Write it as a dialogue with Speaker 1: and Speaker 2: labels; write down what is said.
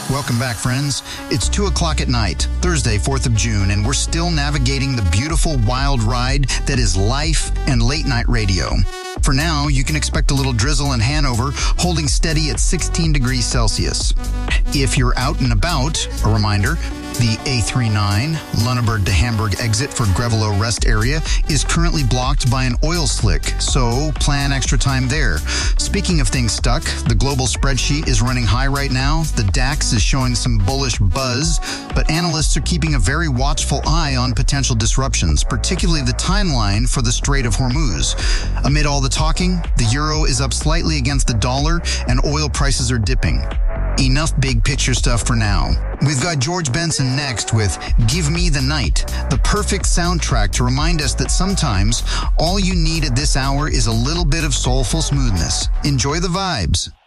Speaker 1: Welcome back, friends. It's 2 o'clock at night, Thursday, 4th of June, and we're still navigating the beautiful wild ride that is life and late night radio. For now, you can expect a little drizzle in Hanover, holding steady at 16 degrees Celsius. If you're out and about, a reminder, the A39 Lunenburg to Hamburg exit for Grevelo Rest area is currently blocked by an oil slick, so plan extra time there. Speaking of things stuck, the global spreadsheet is running high right now. The DAX is showing some bullish buzz, but analysts are keeping a very watchful eye on potential disruptions, particularly the timeline for the Strait of Hormuz. Amid all the talking, the euro is up slightly against the dollar and oil prices are dipping. Enough big picture stuff for now. We've got George Benson next with Give Me the Night, the perfect soundtrack to remind us that sometimes all you need at this hour is a little bit of soulful smoothness. Enjoy the vibes.